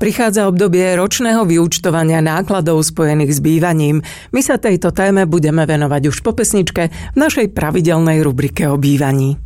Prichádza obdobie ročného vyúčtovania nákladov spojených s bývaním. My sa tejto téme budeme venovať už po pesničke v našej pravidelnej rubrike o bývaní.